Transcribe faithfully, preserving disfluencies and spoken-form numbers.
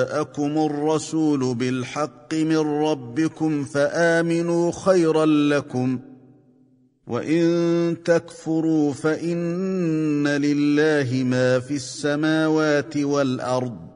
جاءكم الرسول بالحق من ربكم فآمنوا خيرا لكم، وإن تكفروا فإن لله ما في السماوات والأرض،